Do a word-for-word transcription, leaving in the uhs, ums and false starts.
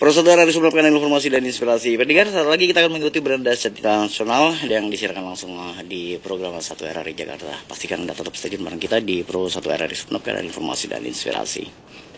Para saudara disupport informasi dan inspirasi. Pendengar, saat lagi kita akan mengikuti beranda nasional yang disiarkan langsung di program satu R R I Jakarta. Pastikan Anda tetap stay tune bareng kita di Pro satu R R I Sumeneb, informasi dan inspirasi.